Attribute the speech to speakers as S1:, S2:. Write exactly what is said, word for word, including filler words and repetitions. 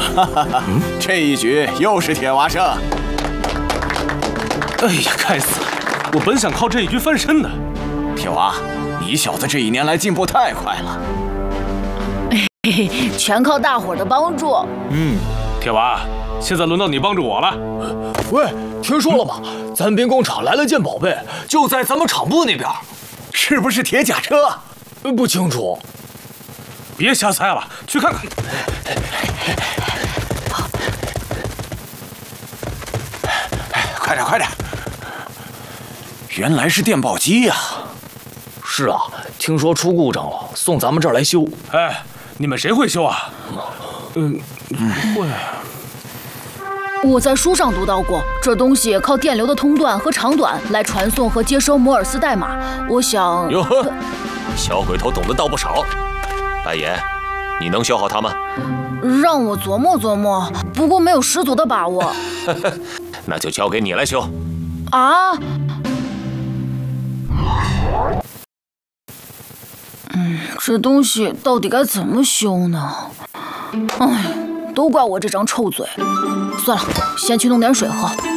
S1: 哈哈哈！这一局又是铁娃胜。
S2: 哎呀，该死！我本想靠这一局翻身的。
S1: 铁娃，你小子这一年来进步太快了。
S3: 嘿嘿，全靠大伙儿的帮助。
S2: 嗯，铁娃，现在轮到你帮助我了。
S4: 喂，听说了吗？咱兵工厂来了件宝贝，就在咱们厂部那边。
S1: 是不是铁甲车？
S4: 不清楚。
S2: 别瞎猜了，去看看。
S1: 快点，快点！原来是电报机呀！
S4: 是啊，听说出故障了，送咱们这儿来修。
S2: 哎，你们谁会修啊？嗯，会。
S3: 我在书上读到过，这东西靠电流的通断和长短来传送和接收摩尔斯代码。我想，
S5: 哟呵，小鬼头懂得倒不少。白岩，你能修好它吗？
S3: 让我琢磨琢磨，不过没有十足的把握。
S5: 那就交给你来修。
S3: 啊？嗯，这东西到底该怎么修呢？哎，都怪我这张臭嘴。算了，先去弄点水喝。